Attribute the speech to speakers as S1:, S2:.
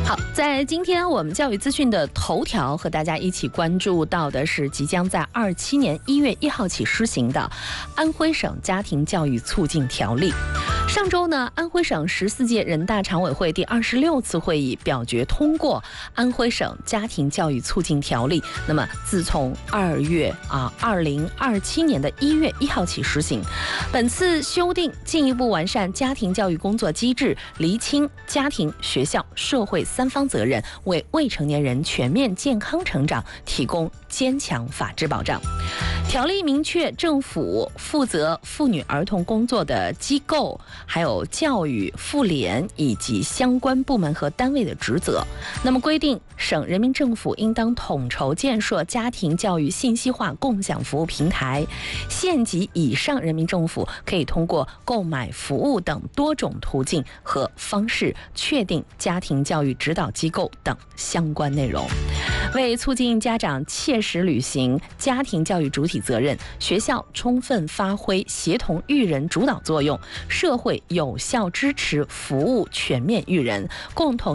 S1: 好，在今天我们教育资讯的头条，和大家一起关注到的是即将在27年1月1号起施行的安徽省家庭教育促进条例。上周呢，安徽省14届人大常委会第26次会议表决通过安徽省家庭教育促进条例。那么，自从2027年的1月1号起施行。本次修订进一步完善家庭教育工作机制，厘清家庭、学校、社会三方责任，为未成年人全面健康成长提供坚强法治保障。条例明确政府负责妇女儿童工作的机构，还有教育、妇联以及相关部门和单位的职责。那么规定，省人民政府应当统筹建设家庭教育信息化共享服务平台，县级以上人民政府可以通过购买服务等多种途径和方式，确定家庭教育指导机构等相关内容。为促进家长切实履行家庭教育主体责任，学校充分发挥协同育人主导作用，社会有效支持服务全面育人，共同